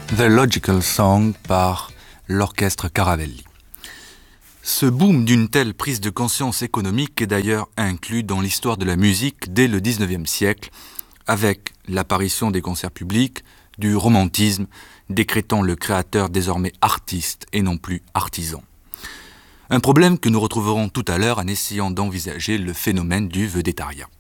The Logical Song par l'orchestre Caravelli. Ce boom d'une telle prise de conscience économique est d'ailleurs inclus dans l'histoire de la musique dès le XIXe siècle, avec l'apparition des concerts publics, du romantisme, décrétant le créateur désormais artiste et non plus artisan. Un problème que nous retrouverons tout à l'heure en essayant d'envisager le phénomène du vedettariat.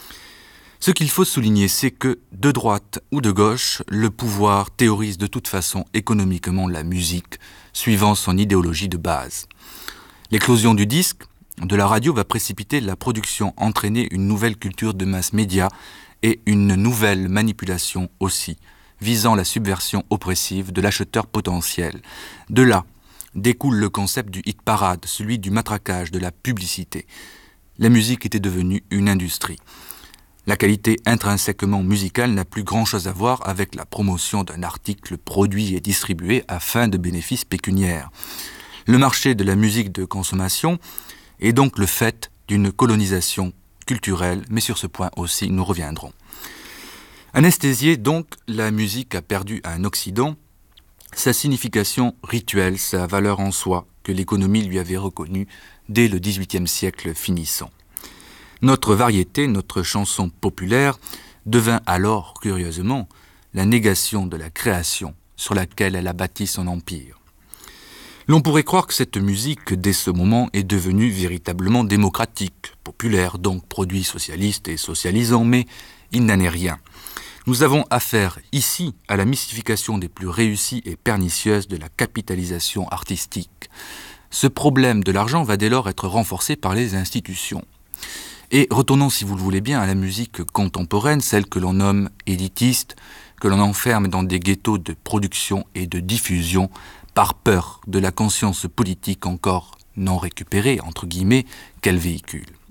Ce qu'il faut souligner, c'est que, de droite ou de gauche, le pouvoir théorise de toute façon économiquement la musique, suivant son idéologie de base. L'éclosion du disque, de la radio va précipiter la production, entraîner une nouvelle culture de mass média et une nouvelle manipulation aussi, visant la subversion oppressive de l'acheteur potentiel. De là découle le concept du hit parade, celui du matraquage, de la publicité. La musique était devenue une industrie. La qualité intrinsèquement musicale n'a plus grand-chose à voir avec la promotion d'un article produit et distribué à fin de bénéfices pécuniaires. Le marché de la musique de consommation est donc le fait d'une colonisation culturelle, mais sur ce point aussi nous reviendrons. Anesthésiée donc, la musique a perdu un Occident, sa signification rituelle, sa valeur en soi, que l'économie lui avait reconnue dès le XVIIIe siècle finissant. Notre variété, notre chanson populaire, devint alors, curieusement, la négation de la création sur laquelle elle a bâti son empire. L'on pourrait croire que cette musique, dès ce moment, est devenue véritablement démocratique, populaire, donc produit socialiste et socialisant, mais il n'en est rien. Nous avons affaire ici à la mystification des plus réussies et pernicieuses de la capitalisation artistique. Ce problème de l'argent va dès lors être renforcé par les institutions. Et retournons, si vous le voulez bien, à la musique contemporaine, celle que l'on nomme élitiste, que l'on enferme dans des ghettos de production et de diffusion par peur de la conscience politique encore non récupérée, entre guillemets, qu'elle véhicule.